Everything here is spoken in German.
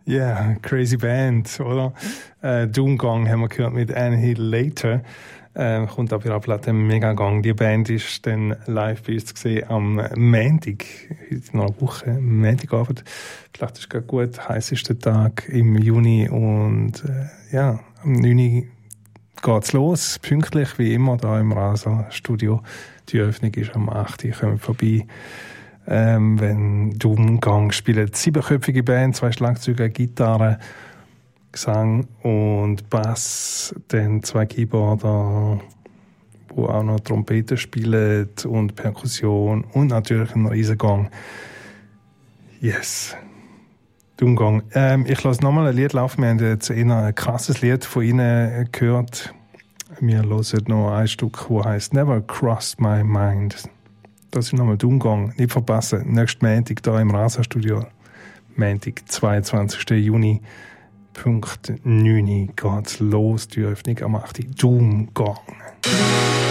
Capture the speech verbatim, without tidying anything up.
Ja, yeah, crazy Band, oder? Äh, Doomgang haben wir gehört mit Annihilator. Äh, kommt ab ihrer Platte Megagang. Die Band ist dann live bei uns gesehen am Montag, heute noch eine Woche, Montagabend. Vielleicht ist es gerade gut, heissester Tag im Juni und äh, ja, am neun Uhr geht's los, pünktlich wie immer da im Rasa-Studio. Die Eröffnung ist am acht Uhr, kommt vorbei. Ähm, wenn Doomgang spielt, siebenköpfige Band, zwei Schlagzeuger, Gitarre, Gesang und Bass, dann zwei Keyboarder, wo auch noch Trompete spielen und Perkussion und natürlich ein Riesengang. Yes. Doomgang. Ähm, ich lasse nochmal ein Lied laufen. Wir haben jetzt ein krasses Lied von ihnen gehört. Wir hören noch ein Stück, das heisst Never Crossed My Mind. Das ist nochmal Doomgang. Nicht verpassen. Nächsten Montag hier im Rasa-Studio. Montag, zweiundzwanzigsten Juni. Punkt neun Uhr geht's los. Die Öffnung am acht Uhr. Doomgang.